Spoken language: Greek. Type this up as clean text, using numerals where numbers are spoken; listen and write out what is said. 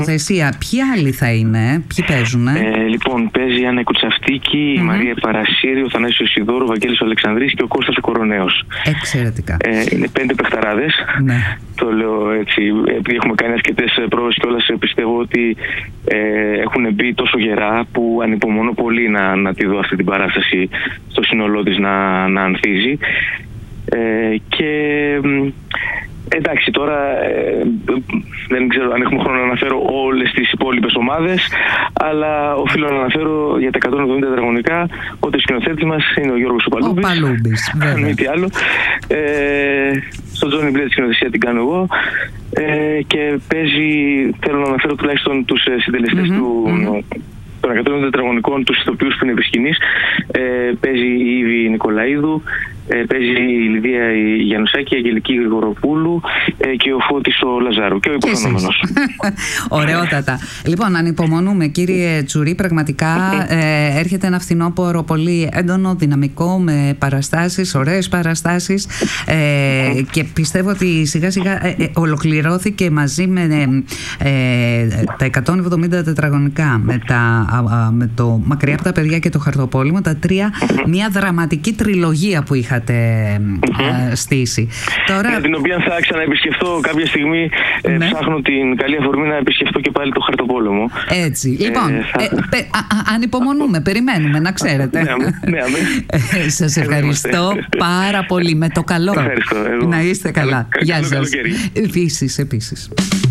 Θεσία, ποιοι άλλοι θα είναι, ποιοι παίζουν? Λοιπόν, παίζει η Άννα Κουτσαυτίκη, η Μαρία Παρασύρη, ο Θανάσης Ισιδώρου, ο Βαγγέλης Αλεξανδρής και ο Κώστας ο Κοροναίος. Εξαιρετικά. Είναι 5 παιχταράδες. Ναι. Το λέω έτσι, επειδή έχουμε κάνει αρκετές πρόβες κιόλας, πιστεύω ότι έχουν μπει τόσο γερά που ανυπομονώ πολύ να τη δω αυτή την παράσταση στο σύνολό της να ανθίζει. Και εντάξει, τώρα δεν ξέρω αν έχουμε χρόνο να αναφέρω όλες τις υπόλοιπες ομάδες, αλλά οφείλω να αναφέρω για τα 170 τετραγωνικά ότι ο σκηνοθέτης μας είναι ο Γιώργος Παλούμπης. Ο Παλούμπης, βέβαια. Αν μη τι άλλο. Στο Τζόνι Μπλε τη σκηνοθεσία την κάνω εγώ. Και παίζει, θέλω να αναφέρω τουλάχιστον τους συντελεστές των 170 τετραγωνικών, τους ηθοποιούς που είναι επί σκηνής. Παίζει η Ήβη Νικολαίδου, παίζει η Λιδία Γιαννουσάκη, η Αγγελική Γρηγοροπούλου και ο Φώτης ο Λαζάρου και ο υποδανόμενος. Ωραιότατα. Λοιπόν, ανυπομονούμε, κύριε Τσουρί, πραγματικά έρχεται ένα φθινόπωρο πολύ έντονο, δυναμικό, με παραστάσεις, ωραίες παραστάσεις, και πιστεύω ότι σιγά σιγά ολοκληρώθηκε μαζί με τα 170 τετραγωνικά, με το Μακριά από τα παιδιά και το Χαρτοπόλεμο, τα τρία, μια δραματική τριλογία που είχατε στήσει. Τώρα... την οποία θα ξαναεπισκεφτώ κάποια στιγμή. Ψάχνω την καλή αφορμή να επισκεφτώ και πάλι το Χαρτοπόλεμο. Έτσι. Λοιπόν, ανυπομονούμε, περιμένουμε, να ξέρετε. Σας ευχαριστώ πάρα πολύ. Με το καλό. Ευχαριστώ. Να είστε καλά. Γεια σας. Καλοκαίρι. Επίσης.